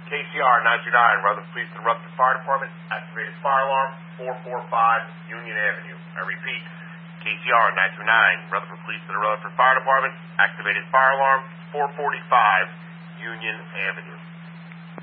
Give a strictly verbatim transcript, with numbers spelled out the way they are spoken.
K C R nine two nine, Rutherford Police and Rutherford Fire Department, activated fire alarm, four forty-five Union Avenue. I repeat, K C R nine two nine, Rutherford Police and Rutherford Fire Department, activated fire alarm, four forty-five Union Avenue.